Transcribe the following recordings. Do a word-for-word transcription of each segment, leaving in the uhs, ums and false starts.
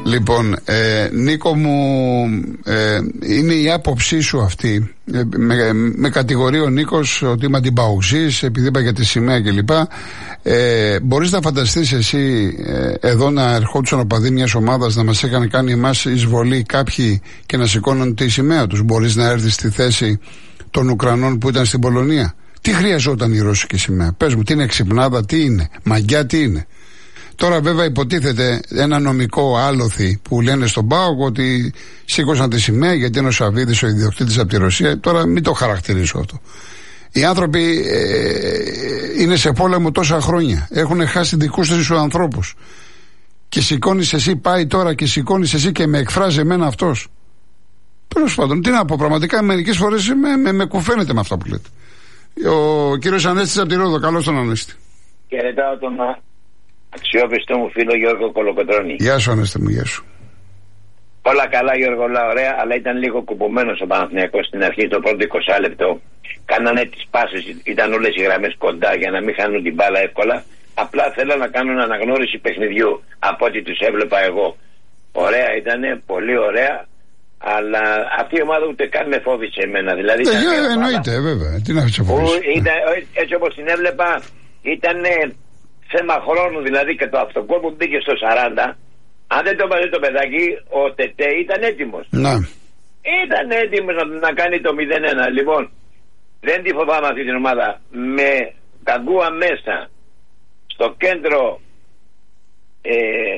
Λοιπόν, ε, Νίκο μου, ε, είναι η άποψή σου αυτή. Ε, με, με κατηγορεί ο Νίκος ότι είμαι αντιπαοξής, επειδή είπα για τη σημαία κλπ. Ε, μπορείς να φανταστείς εσύ ε, εδώ να ερχόντουσαν οπαδοί μιας ομάδας να μας έκανε κάνει εμάς εισβολή κάποιοι και να σηκώνουν τη σημαία τους? Μπορείς να έρθεις στη θέση των Ουκρανών που ήταν στην Πολωνία? Τι χρειαζόταν η ρώσικη σημαία? Πες μου, τι είναι ξυπνάδα, τι είναι, μαγιά, τι είναι? Τώρα βέβαια υποτίθεται ένα νομικό άλοθη που λένε στον ΠΑΟΚ ότι σήκωσαν τη σημαία γιατί είναι ο Σαββίδης ο ιδιοκτήτης από τη Ρωσία. Τώρα μην το χαρακτηρίσω αυτό. Οι άνθρωποι ε, είναι σε πόλεμο τόσα χρόνια. Έχουν χάσει δικούς τους ανθρώπους. Και σηκώνεις εσύ, πάει τώρα και σηκώνεις εσύ και με εκφράζει εμένα αυτός. Τέλος πάντων, τι να πω, πραγματικά μερικές φορές με, με, με κουφαίνεται με αυτά που λέτε. Ο κύριος Ανέστης από τη Ρόδο, καλώς τον Ανέστη. Χαιρετάω τον αξιόπιστο μου φίλο Γιώργο Κολοκοτρώνη. Γεια σου Ανέστη μου, γεια σου. Όλα καλά Γιώργο, όλα ωραία, αλλά ήταν λίγο κουμπωμένος ο Παναθηναϊκός στην αρχή, το πρώτο είκοσι λεπτό. Κάνανε τις πάσες, ήταν όλες οι γραμμές κοντά για να μην χάνουν την μπάλα εύκολα. Απλά θέλω να κάνουν αναγνώριση παιχνιδιού από ό,τι τους έβλεπα εγώ. Ωραία ήτανε, πολύ ωραία, αλλά αυτή η ομάδα ούτε καν με φόβησε εμένα. Δηλαδή, ε, ε, εννοείται, βέβαια. Τι να σε φοβήσει. Έτσι όπως την έβλεπα, ήταν θέμα χρόνου, δηλαδή, και το αυτοκόλ που μπήκε στο σαράντα. Αν δεν το πάρει το παιδάκι, ο Τετέ ήταν έτοιμος. Να. Ήταν έτοιμος να, να κάνει το μηδέν ένα. Λοιπόν, δεν τη φοβάμαι αυτή την ομάδα. Με Καγκούα μέσα, στο κέντρο ε,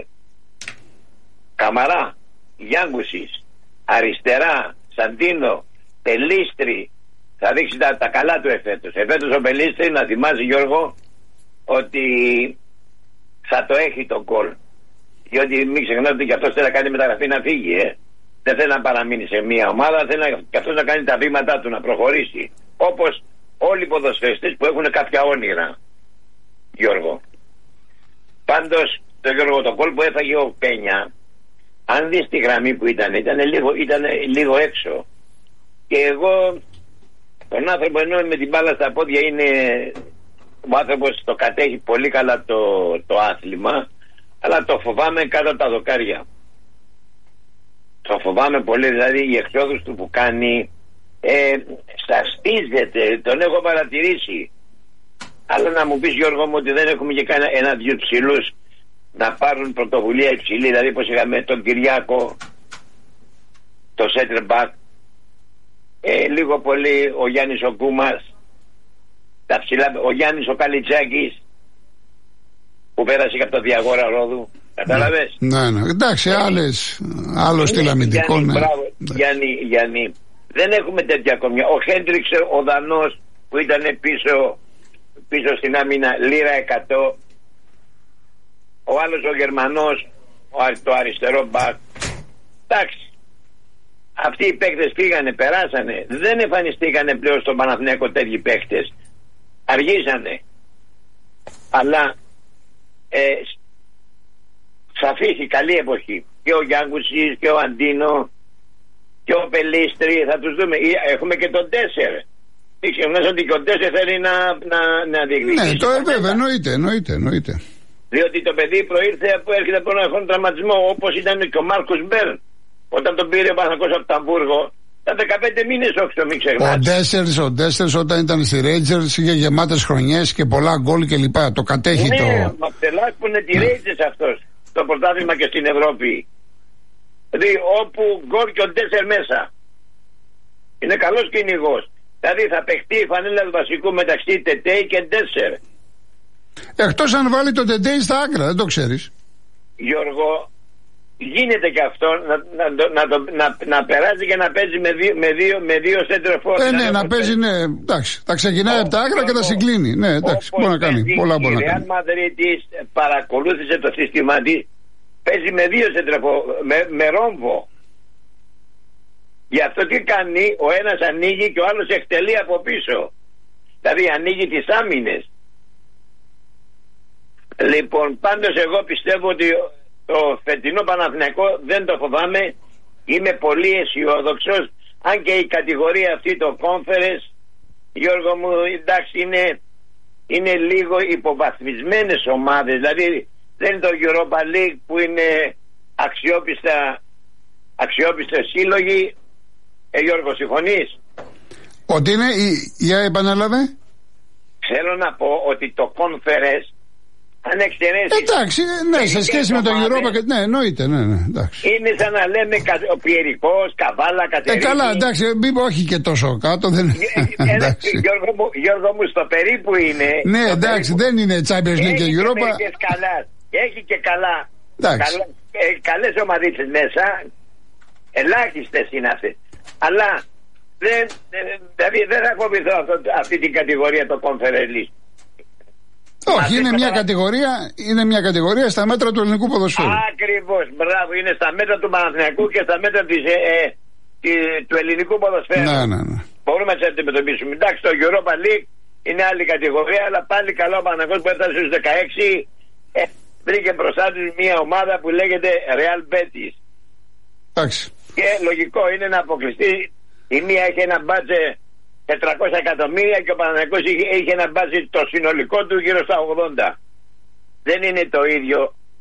Καμαρά, Γιάνγκουσης, αριστερά Σαντίνο, Πελίστρη, θα δείξει τα, τα καλά του εφέτος. Εφέτος ο Πελίστρη, να θυμάζει Γιώργο, ότι θα το έχει το γκολ. Διότι μην ξεχνάτε ότι και αυτός θέλει να κάνει μεταγραφή να φύγει, ε. Δεν θέλει να παραμείνει σε μια ομάδα, θέλει και αυτός να κάνει τα βήματά του, να προχωρήσει. Όπως όλοι οι ποδοσφαιριστές που έχουν κάποια όνειρα, Γιώργο. Πάντως, το Γιώργο, το γκολ που έφαγε ο Πένια, αν δεις τη γραμμή που ήταν, ήταν λίγο, ήταν λίγο έξω. Και εγώ, τον άνθρωπο ενώ με την μπάλα στα πόδια είναι, ο άνθρωπος το κατέχει πολύ καλά το, το άθλημα, αλλά το φοβάμαι κάτω από τα δοκάρια. Το φοβάμαι πολύ, δηλαδή η εξόδους του που κάνει ε, σαστίζεται, τον έχω παρατηρήσει. Αλλά να μου πεις Γιώργο μου ότι δεν έχουμε και κανένα ένα-δυο ψηλούς να πάρουν πρωτοβουλία υψηλή, δηλαδή πως είχαμε τον Κυριάκο, το center back, ε, λίγο πολύ ο Γιάννης ο Κούμας, τα ψηλά, ο Γιάννης ο Καλιτσάκης που πέρασε και από το Διαγόρα Ρόδου. Κατάλαβες? Ναι, ναι, εντάξει, ε, άλλες, άλλο στυλ αμυντικό. Γιάννη, ναι. Μπράβο, Γιάννη, Γιάννη. Δεν έχουμε τέτοια ακόμη. Ο Χέντριξ, ο Δανός που ήταν πίσω, πίσω στην άμυνα, λίρα εκατό. Ο άλλος ο Γερμανός, το αριστερό μπακ. Εντάξει. Αυτοί οι παίκτες πήγανε, περάσανε. Δεν εμφανιστήκανε πλέον στον Παναθηναϊκό τέτοιοι παίκτες. Αργήσανε. Αλλά ε, θα αφήσει καλή εποχή. Και ο Γιάνγκουσης και ο Αντίνο και ο Πελίστρη, θα τους δούμε. Έχουμε και τον Τέσσερ. Δεν ξεχνάς ότι και ο Τέσσερ θέλει να, να, να διεκδικήσει. Ναι, το βέβαια, εννοείται, εννοείται, εννοείται. Διότι το παιδί προήρθε που έρχεται από ένα χρόνο τραυματισμό, όπως ήταν και ο Μάρκος Μπέρν. Όταν τον πήρε ο Παναθηναϊκός από το Αμβούργο, τα δεκαπέντε μήνες όχι, το μην ξεχνάς. Ο Ντέσσερς, ο Ντέσσερς όταν ήταν στη Ρέιτζερς είχε γεμάτες χρονιές και πολλά γκολ και λοιπά. Το κατέχει ναι, το... Ναι, μα τελάκουνε τη ναι. Ρέιτζερς αυτός, το πρωτάθλημα και στην Ευρώπη. Δηλαδή όπου γκολ και ο Ντέσσερ μέσα. Είναι καλός κυνηγός. Δηλαδή θα παιχτεί η φανέλα του βασικού μεταξύ Τετέι και Ντέσσερ. Εκτός αν βάλει το Τετέι στα άκρα, δεν το ξέρεις. Γιώργο, γίνεται και αυτό να, να, να, να, να, να περάσει και να παίζει με δύο, με δύο, με δύο σέντροφορ. Ε, ναι, να παίζει, ναι, εντάξει. Θα ξεκινάει από τα άκρα και θα συγκλίνει. Ναι, εντάξει, μπορεί να κάνει. Πολλά μπορεί να κάνει. Η Ρεάλ Μαδρίτης παρακολούθησε το σύστημα της. Παίζει με δύο σέντροφορ, με, με ρόμβο. Γι' αυτό τι κάνει, ο ένας ανοίγει και ο άλλος εκτελεί από πίσω. Δηλαδή ανοίγει τις άμυνες. Λοιπόν, πάντως εγώ πιστεύω ότι το φετινό Παναθηναϊκό δεν το φοβάμαι. Είμαι πολύ αισιόδοξος. Αν και η κατηγορία αυτή, το Conference, Γιώργο μου, εντάξει, είναι, είναι λίγο υποβαθμισμένες ομάδες. Δηλαδή δεν είναι το Europa League που είναι αξιόπιστα, αξιόπιστα σύλλογοι. Ε, Γιώργο, συμφωνείς? Ότι είναι, για επαναλάβε. Θέλω να πω ότι το Conference αν εξαιρέσει. Εντάξει, ναι, σε σχέση με το Europa. Ναι, εννοείται, ναι, ναι, εντάξει. Είναι σαν να λέμε ο Πιερικός, Καβάλα, Κατερίνη. Ε, καλά, εντάξει, μην όχι και τόσο κάτω. Δεν... εντάξει. Γιώργο, μου, Γιώργο μου, στο περίπου είναι. Ναι, εντάξει, περίπου. Δεν είναι Champions League και Europa. Καλά. Έχει και καλά. καλά ε, καλές ομαδίτσες μέσα. Ελάχιστες είναι αυτές. Αλλά δεν, δηλαδή δεν θα ακολουθώ αυτή την κατηγορία το Conference League. Όχι, είναι μια, κατηγορία, είναι μια κατηγορία στα μέτρα του ελληνικού ποδοσφαίρου. Ακριβώς, μπράβο, είναι στα μέτρα του Παναθηναϊκού και στα μέτρα της, ε, ε, του ελληνικού ποδοσφαίρου. Ναι, ναι, ναι. Μπορούμε να τις αντιμετωπίσουμε. Εντάξει, το Europa League είναι άλλη κατηγορία, αλλά πάλι καλό ο Παναθηναϊκός που έφτασε στους δεκαέξι, ε, βρήκε μπροστά του μια ομάδα που λέγεται Real Betis. Εντάξει. Και λογικό είναι να αποκλειστεί. Η μία έχει ένα μπάτζε τετρακόσια εκατομμύρια και ο Παναθηναϊκός είχε, είχε ένα μπάτζε το συνολικό του γύρω στα ογδόντα. Δεν είναι το ίδιο.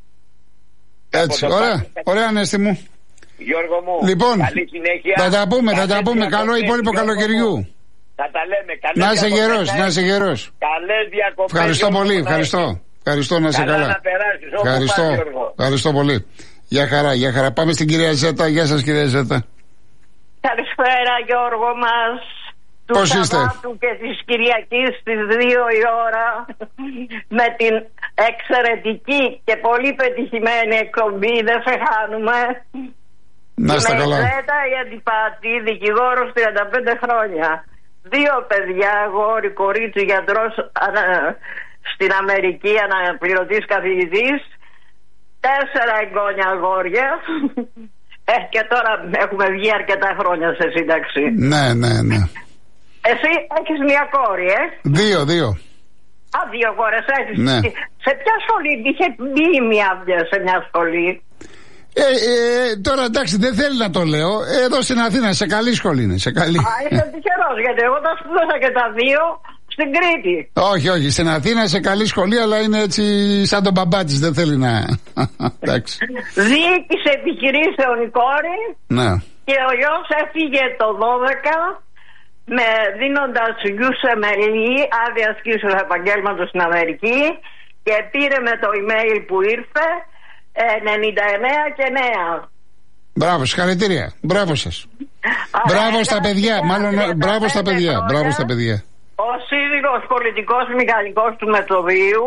Έτσι, ωραία, ωραία Ανέστη μου. Γιώργο μου, λοιπόν, καλή συνέχεια. Θα τα πούμε, θα τα πούμε. Καλό υπόλοιπο καλοκαιριού. Θα τα λέμε. Να είσαι γερός, να είσαι γερός. Καλές διακοπές. Ευχαριστώ πολύ, ευχαριστώ. Ευχαριστώ, να είσαι καλά. καλά. Να περάσεις, ευχαριστώ, πας, ευχαριστώ πολύ. Γεια χαρά, γεια χαρά. Πάμε στην κυρία Ζέτα. Γεια σας κυρία Ζέτα. Καλησπέρα Γιώργο μας. Του Πώς είστε? Σαββάτου και της Κυριακής στις δύο η ώρα με την εξαιρετική και πολύ πετυχημένη εκπομπή. Δεν σε χάνουμε. Να είστε καλά. Με Ζέτα η Αντιπάτη, δικηγόρος τριάντα πέντε χρόνια. Δύο παιδιά, αγόρι, κορίτσι, γιατρός ανα, στην Αμερική, αναπληρωτής καθηγητής. Τέσσερα εγγόνια αγόρια. Ε, και τώρα έχουμε βγει αρκετά χρόνια σε σύνταξη. Ναι, ναι, ναι. Εσύ έχεις μια κόρη, ε? Δύο, δύο. Α, δύο κόρες έχεις. Ναι. Σε ποια σχολή είχε μπει μια σε μια σχολή? Ε, ε, τώρα εντάξει, δεν θέλει να το λέω. Εδώ στην Αθήνα, σε καλή σχολή είναι. Σε καλή. Α, είσαι τυχερός, γιατί εγώ τα σπούδασα και τα δύο στην Κρήτη. Όχι, όχι. Στην Αθήνα σε καλή σχολή, αλλά είναι έτσι σαν τον μπαμπά της. Δεν θέλει να. Εντάξει. Διοίκησε επιχειρήσεων η κόρη. Ναι. Και ο γιος έφυγε το δώδεκα με δίνοντας γιους εμελή άδεια ασκήσεως επαγγέλματος στην Αμερική και πήρε με το email που ήρθε ενενήντα εννέα και νέα. Μπράβο, συγχαρητήρια. Μπράβο σας. Μπράβο στα παιδιά. Μάλλον μπράβο στα παιδιά. Μπράβο στα παιδιά. Ο σύζυγος πολιτικός μηχανικός του Μετσοβίου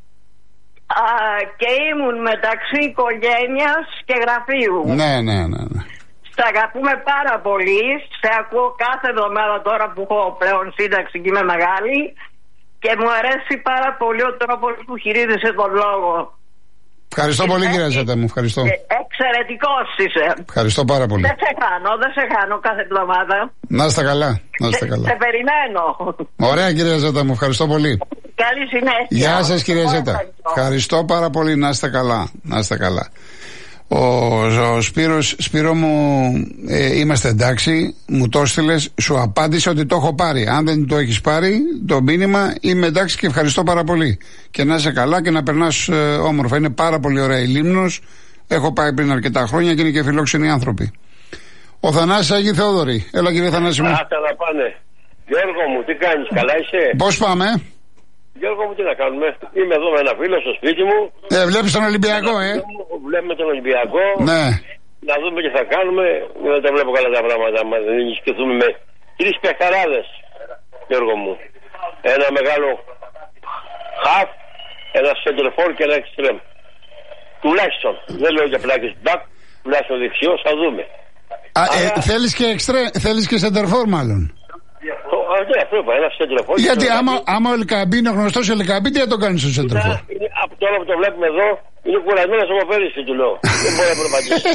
α, και ήμουν μεταξύ οικογένειας και γραφείου. Ναι, ναι, ναι, ναι. Σ' αγαπούμε πάρα πολύ. Σε ακούω κάθε εβδομάδα τώρα που έχω πλέον σύνταξη και είμαι μεγάλη. Και μου αρέσει πάρα πολύ ο τρόπος που χειρίζεσαι τον λόγο. Ευχαριστώ και πολύ κυρία Ζέτα μου, ευχαριστώ. Εξαιρετικός είσαι. Ευχαριστώ πάρα πολύ. Δεν σε χάνω, δεν σε χάνω κάθε εβδομάδα. Να είστε καλά, να είστε καλά. Σε περιμένω. Ωραία κυρία Ζέτα μου, ευχαριστώ πολύ. Καλή συνέχεια. Γεια σας κυρία Ζέτα. Ευχαριστώ πάρα πολύ, να είστε καλά, να είστε καλά. Ο, ο Σπύρος, Σπύρο μου, ε, είμαστε εντάξει, μου το έστειλες, σου απάντησε ότι το έχω πάρει. Αν δεν το έχεις πάρει, το μήνυμα, είμαι εντάξει και ευχαριστώ πάρα πολύ. Και να είσαι καλά και να περνάς ε, όμορφα. Είναι πάρα πολύ ωραία η Λίμνος. Έχω πάει πριν αρκετά χρόνια και είναι και φιλόξενοι άνθρωποι. Ο Θανάσης Αγίου Θεόδωρη. Έλα κύριε Θανάση μου. Άτα να πάνε. Γιώργο μου, τι κάνεις, καλά είσαι? Πώς πάμε? Γιώργο μου, τι να κάνουμε. Είμαι εδώ με ένα φίλο στο σπίτι μου. Ε, βλέπεις τον Ολυμπιακό, ε. Βλέπουμε τον Ολυμπιακό. Ναι. Να δούμε τι θα κάνουμε. Δεν τα βλέπω καλά τα πράγματα. Μα δεν ενισχυθούμε με τρεις παιχταράδες, Γιώργο μου. Ένα μεγάλο χαφ, ένα σεντρεφόρ και ένα εξτρέμ. Τουλάχιστον. Δεν λέω για πλάκες μπακ, τουλάχιστον δεξιός, θα δούμε. Α, ε, Αλλά... θέλεις και εξτρέ, θέλεις και σεντερφόρ μάλλον. Ναι, αυτό είπα, ένα σεντρεφόρ. Γιατί άμα, άμα ο Ελκαμπή είναι γνωστός Ελκαμπή, τι θα το κάνεις στο σεντρεφόρ? Από τώρα που το βλέπουμε εδώ, είναι κουρασμένος από πέρυσι, του λέω. Δεν μπορεί να προπαντήσει.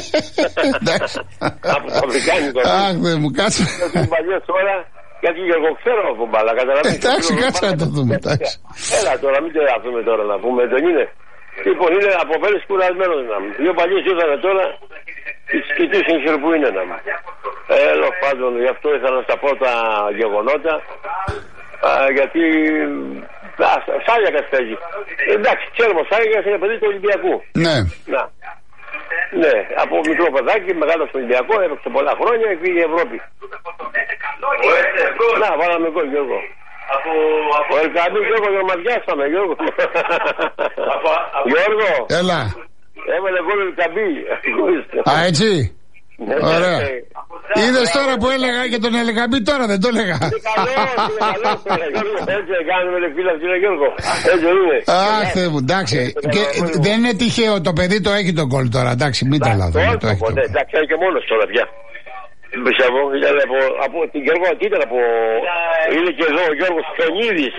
Από το αμερικάνικο. Αχ, δεν μου κάτσε. Παλιές τώρα, γιατί και εγώ ξέρω από μπάλα, καταλαβαίνεις. Εντάξει, κάτσε να το δούμε, εντάξει. Έλα τώρα, μην το αφούμε τώρα να πούμε, δεν είναι. Λοιπόν, είναι από πέρυσι κουρασμένος να μου. Δύο παλιές ήρθανε τώρα, τις κοιτήσεις είναι που είναι να μου. Έλα πάντων, γι' αυτό ήθελα να στα πω τα γεγονότα, α, γιατί Σάγιακας παίζει. Εντάξει, ξέρουμε, ο Σάγιακας είναι παιδί του Ολυμπιακού. Ναι. Να. Ναι, από μικρό παιδάκι, μεγάλο στον Ολυμπιακό, έπαιξε πολλά χρόνια και πήγε Ευρώπη. Να, βάλαμε γκολ, Γιώργο. Ο Ελκαμπή, Γιώργο, για μας βιάσαμε, Γιώργο. Γιώργο. Έλα. Έβαλε γκολ ο Ελκαμπή. Α, έτσι. Ωραία. Είδες τώρα που έλεγα και τον Ελκαμπή, τώρα δεν το έλεγα. Είναι καλό, είναι καλό. Έτσι κάνουμε le φίλα, κύριε Γιώργο. Έτσι είναι. Αχ, Θεέ μου, εντάξει. Δεν είναι τυχαίο, το παιδί το έχει τον γκολ τώρα, εντάξει, μην τρελαθούμε. Εντάξει, είναι και μόνος τώρα πια. Πιστεύω, ήταν από, από την Γιώργο, τι ήταν από... Είναι και εδώ ο Γιώργος Χιονίδης.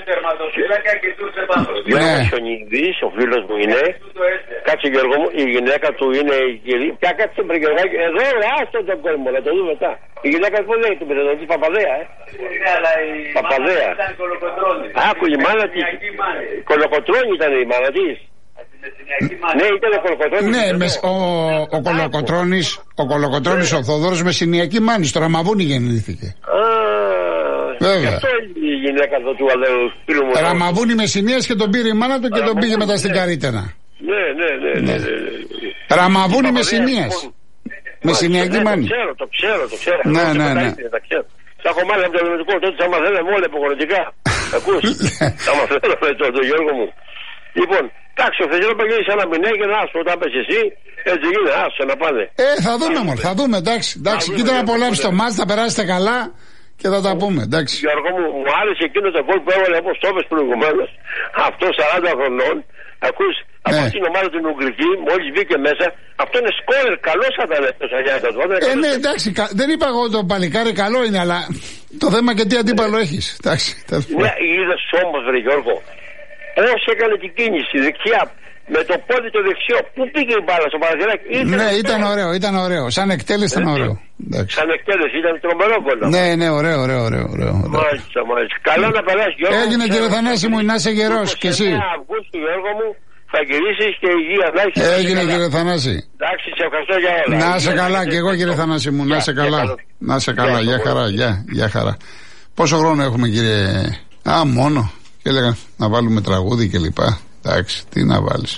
Γιώργος Χιονίδης, ο φίλος μου είναι. Κάτσε Γιώργο μου, η γυναίκα του είναι η κυρία. Πια κάτσε τον Γιώργο, εδώ ρε, άστο τον κόσμο, να το δούμε μετά. Η γυναίκα του λέει, του πεταδοτή Παπαδέα, ε. Παπαδέα. Άκου, η μάνα της. Κολοκοτρώνη ήταν η μάνα της. Ναι, ήταν ο Κολοκοτρώνης. Ναι, με, ο, ο Κολοκοτρώνης, ο Κολοκοτρώνης ο Θοδόρος Μεσσηνιακή μάνη, στο Ραμαβούνι γεννήθηκε. Α, βέβαια. Αυτό η γυναίκα του φίλου μου. Ραμαβούνι Μεσσηνίας και τον πήρε η μάνα του και τον πήγε μετά στην Καρύτερα. Ναι, ναι, ναι, ναι. Ραμαβούνι Μεσσηνίας. Μεσσηνιακή μάνη. Το ξέρω, το ξέρω, το ξέρω. Ναι, ναι, ναι. Τα έχω μάθει από το ελληνικό, τότε θα μαθαίναμε όλα υποκριτικά. Ακούς, θα μαθαίναμε το Γιώργο μου. Λοιπόν, εντάξει, ο Θεσσαλονίκη παγγέλει σαν να μην έγινε, άστο, όταν πες εσύ, έτσι γίνεται, άστο να πάνε. Ε, θα δούμε μόνο, θα δούμε, εντάξει, εντάξει, κοίτα να απολαύσει το μάτς, θα περάσετε καλά και θα τα πούμε, εντάξει. Γιώργο μου, μου άρεσε εκείνο το γκολ που έβαλε όπως το είπες προηγουμένως, αυτό σαράντα χρονών, ακούς, από ναι. την ομάδα του Ουγγρική, μόλις μπήκε μέσα, αυτό είναι σκόρερ, καλός θα ήταν αυτό σαν Ε, ναι, εντάξει, δεν είπα εγώ το παλικάρι καλό είναι, αλλά το θέμα και τι αντίπαλο έχεις, εντάξει. Ναι, είδες όμως, βρε Γιώργο. Πώς έκανε την κίνηση δεξιά, με το πόδι το δεξιό, πού πήγε η μπάλα στο Παναθηναϊκό. Ναι, ήταν ωραίο, ήταν ωραίο. Σαν εκτέλεση ήταν ωραίο. Εντάξει. Σαν εκτέλεση ήταν τρομερό κόλλο. Ναι, ναι, ωραίο, ωραίο, ωραίο. ωραίο. Μάλιστα, μάλιστα. Καλά να περάσει, Γιώργο. Έγινε κύριε Θανάση μου, να είσαι γερός κι εσύ. Αυγούστου, Γιώργο μου, θα γυρίσεις και υγεία. Έγινε κύριε Θανάση. Εντάξει, σε ευχαριστώ για όλα. Να είσαι καλά κι εγώ κύριε Θανάση μου, να είσαι καλά. Να είσαι καλά, για χαρά, για χαρά. Πόσο χρόνο έχουμε κύριε. Α, μόνο. Και έλεγα να βάλουμε τραγούδι και λοιπά. Εντάξει, τι να βάλεις.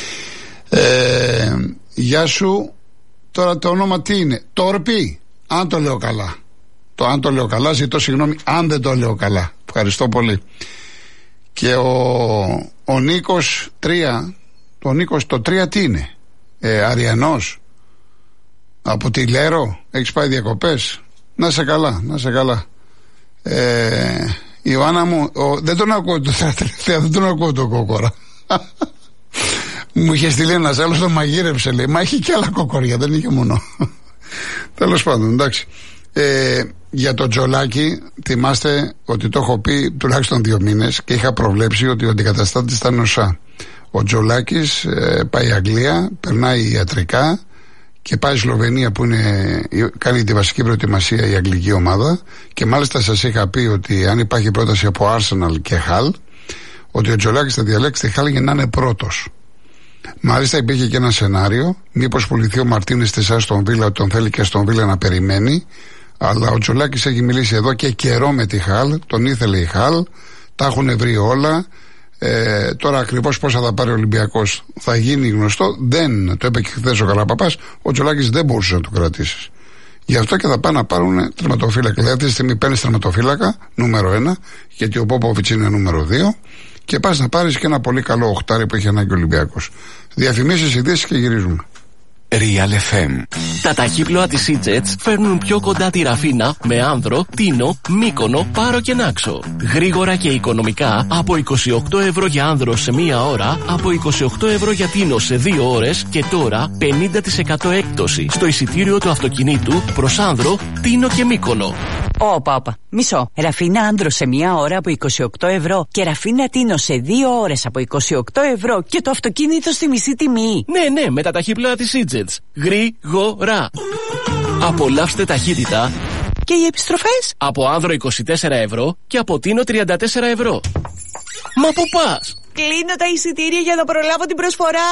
Ε, γεια σου. Τώρα το όνομα τι είναι? Τόρπι. Αν το λέω καλά. Το αν το λέω καλά, ζητώ συγγνώμη αν δεν το λέω καλά. Ευχαριστώ πολύ. Και ο, ο Νίκος τρία. Το Νίκος το τρία τι είναι? Ε, Αριανός. Από τη Λέρο. Έχεις πάει διακοπές? Να σε καλά, να σε καλά. Ε, Η Ιωάννα μου, ο, δεν τον ακούω το τελευταία, δεν τον ακούω το κόκορα. Μου είχε στείλει ένας άλλος, τον μαγείρεψε, λέει. Μα έχει και άλλα κοκόρια, δεν είχε μόνο. Τέλος πάντων, εντάξει. Ε, για το Τζολάκι, θυμάστε ότι το έχω πει τουλάχιστον δύο μήνες και είχα προβλέψει ότι ο αντικαταστάτης ήταν ο ΣΑ. Ο Τζολάκης ε, πάει Αγγλία, περνάει ιατρικά και πάει Σλοβενία που είναι, κάνει τη βασική προετοιμασία η αγγλική ομάδα και μάλιστα σας είχα πει ότι αν υπάρχει πρόταση από Arsenal και Hull ότι ο Τζολάκης θα διαλέξει τη Hull για να είναι πρώτος. Μάλιστα υπήρχε και ένα σενάριο μήπως πουληθεί ο Μαρτίνες στη Άστον Βίλα, ότι τον θέλει και στον Βίλα να περιμένει, αλλά ο Τζολάκης έχει μιλήσει εδώ και καιρό με τη Hull, τον ήθελε η Hull, τα έχουν βρει όλα. Ε, τώρα ακριβώς πόσα θα πάρει ο Ολυμπιακός θα γίνει γνωστό. Δεν το είπε και χθες ο Καραπαπάς. Ο Τζολάκης δεν μπορούσε να το κρατήσει. Γι' αυτό και θα πάνε να πάρουν τερματοφύλακα. Δηλαδή αυτή τη στιγμή παίρνει τερματοφύλακα νούμερο ένα, γιατί ο Πόποβιτς είναι νούμερο δύο, και πας να πάρεις και ένα πολύ καλό οχτάρι που έχει ανάγκη ο Ολυμπιακός. Διαφημίσεις, ειδήσεις και γυρίζουμε. Real εφ εμ. Τα ταχύπλοα της Σίτζετς φέρνουν πιο κοντά τη Ραφίνα με Άνδρο, Τίνο, Μύκονο, Πάρο και Νάξο. Γρήγορα και οικονομικά από είκοσι οκτώ ευρώ για Άνδρο σε μία ώρα, από είκοσι οκτώ ευρώ για Τίνο σε δύο ώρες και τώρα πενήντα τοις εκατό έκπτωση στο εισιτήριο του αυτοκινήτου προς Άνδρο, Τίνο και Μύκονο. Όπα, όπα. Μισό. Ραφίνα Άνδρο σε μία ώρα από είκοσι οκτώ ευρώ και Ραφίνα Τίνο σε δύο ώρες από είκοσι οκτώ ευρώ και το αυτοκίνητο στη μισή τιμή. Ναι, ναι, με τα ταχύπλοα της Σίτζετς. Γρήγορα. Απολαύστε ταχύτητα. Και οι επιστροφές? Από Άνδρο είκοσι τέσσερα ευρώ και από Τίνο τριάντα τέσσερα ευρώ. Μα πού πας? Κλείνω τα εισιτήρια για να προλάβω την προσφορά.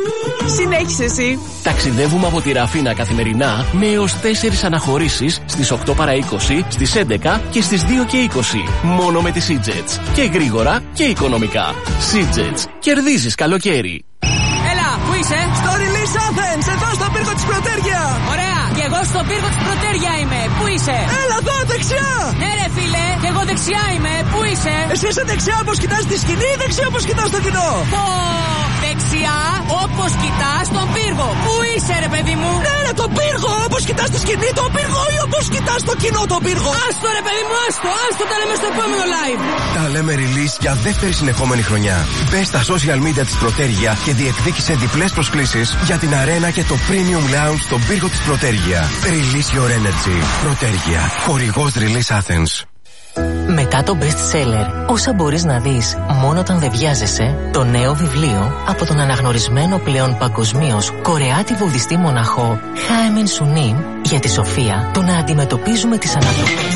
Συνέχισε εσύ. Ταξιδεύουμε από τη Ραφίνα καθημερινά με έως τέσσερις αναχωρήσεις στις οκτώ παρά είκοσι, στις έντεκα και στις δύο και είκοσι. Μόνο με τη Σίτζετς. Και γρήγορα και οικονομικά. Σίτζετς. Κερδίζεις καλοκαίρι. Έλα, πού είσαι? Στο Release Athens, εδώ στο πύργο Πρωτέρια! Ωραία! Και εγώ στον πύργο της Πρωτέρια είμαι. Πού είσαι? Έλα εδώ, δεξιά! Ναι ρε φίλε, και εγώ δεξιά είμαι. Πού είσαι? Εσύ είσαι δεξιά όπως κοιτάς τη σκηνή ή δεξιά όπως κοιτάς το κοινό? Πω! Δεξιά όπως κοιτάς τον πύργο. Πού είσαι ρε παιδί μου? Ναι ρε, τον πύργο! Όπως κοιτάς τη σκηνή τον πύργο ή όπως κοιτάς το κοινό τον πύργο? Άστο ρε παιδί μου, άστο! Άστο, τα λέμε στο επόμενο live! Τα λέμε release για δεύτερη συνεχόμενη χρονιά. Μπες στα social media της Πρωτέρια και διεκδίκησε διπλές προσκλήσεις για την αρένα και το premium lounge στον πύργο της Πρωτέρια. Release your energy. Πρωτέρια. Χορηγός Release Athens. Μετά το best seller «Όσα μπορείς να δεις μόνο όταν δεν βιάζεσαι», το νέο βιβλίο από τον αναγνωρισμένο πλέον παγκοσμίως Κορεάτη βουδιστή μοναχό Χάεμιν Σουνίμ για τη σοφία του να αντιμετωπίζουμε τις ανατροπές.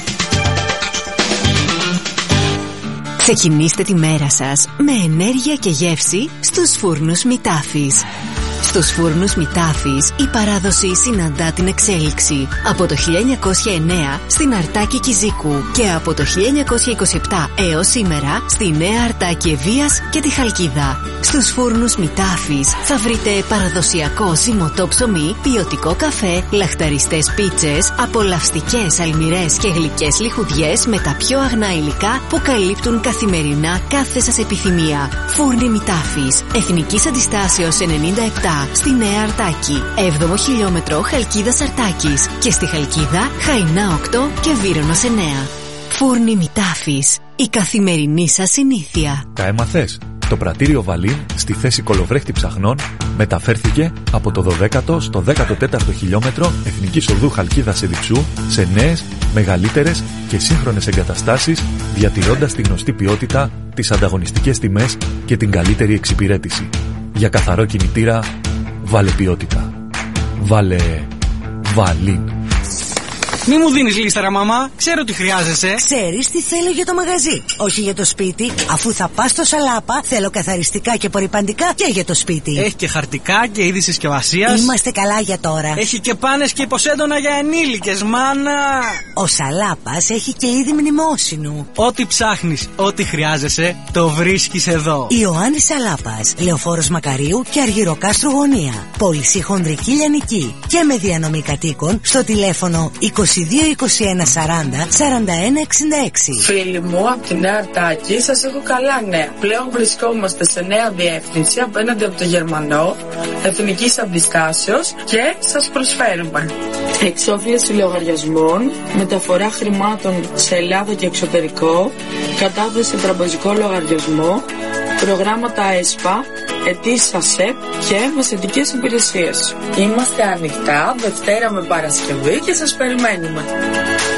Ξεκινήστε τη μέρα σας με ενέργεια και γεύση στους φούρνους Μητάφης. Στους φούρνους Μητάφης η παράδοση συναντά την εξέλιξη. Από το χίλια εννιακόσια εννέα στην Αρτάκη Κιζίκου και από το χίλια εννιακόσια είκοσι επτά έως σήμερα στη Νέα Αρτάκη Ευβίας και τη Χαλκίδα. Στους φούρνους Μητάφης θα βρείτε παραδοσιακό ζυμωτό ψωμί, ποιοτικό καφέ, λαχταριστές πίτσες, απολαυστικές αλμυρές και γλυκές λιχουδιές με τα πιο αγνά υλικά που καλύπτουν καθημερινά κάθε σας επιθυμία. Φούρνοι Μητάφης, Εθνικής Αντιστάσεως ενενήντα επτά στη Νέα Αρτάκη, έβδομο χιλιόμετρο Χαλκίδας Αρτάκης και στη Χαλκίδα Χαϊνά οκτώ και Βύρονος εννέα. Φούρνοι Μητάφης, η καθημερινή σας συνήθεια. Τα έμαθες? Το πρατήριο Βαλίν στη θέση κολοβρέχτη ψαχνών μεταφέρθηκε από το δωδέκατο στο δέκατο τέταρτο χιλιόμετρο Εθνικής Οδού Χαλκίδας Εδιψού σε νέες, μεγαλύτερες και σύγχρονες εγκαταστάσεις, διατηρώντας τη γνωστή ποιότητα, τις ανταγωνιστικές τιμές και την καλύτερη εξυπηρέτηση. Για καθαρό κινητήρα, βάλε ποιότητα. Βάλε Βαλίν. Μη μου δίνεις λίσταρα, μαμά. Ξέρω τι χρειάζεσαι. Ξέρεις τι θέλω για το μαγαζί. Όχι για το σπίτι. Αφού θα πας στο Σαλάπα, θέλω καθαριστικά και απορρυπαντικά και για το σπίτι. Έχει και χαρτικά και είδη συσκευασίας. Είμαστε καλά για τώρα. Έχει και πάνες και υποσέντονα για ενήλικες, μάνα. Ο Σαλάπας έχει και είδη μνημόσυνου. Ό,τι ψάχνεις, ό,τι χρειάζεσαι, το βρίσκεις εδώ. Ιωάννης Σαλάπας, Λεωφόρος Μακαρίου και Αργυροκάστρου Γωνία. Πώληση χονδρική λιανική και με διανομή κατοίκων στο τηλέφωνο είκοσι δύο είκοσι ένα σαράντα σαράντα ένα εξήντα έξι. Φίλοι μου από τη Νέα Αρτάκη, σας έχω καλά νέα. Πλέον βρισκόμαστε σε νέα διεύθυνση απέναντι από το Γερμανό, Εθνικής Αντιστάσεως και σας προσφέρουμε εξόφληση λογαριασμών, μεταφορά χρημάτων σε Ελλάδα και εξωτερικό, κατάθεση σε τραπεζικό λογαριασμό, προγράμματα ΕΣΠΑ, αιτήσεις ΑΣΕΠ και μεσαιτικές υπηρεσίες. Είμαστε ανοιχτά Δευτέρα με Παρασκευή και σας περιμένουμε.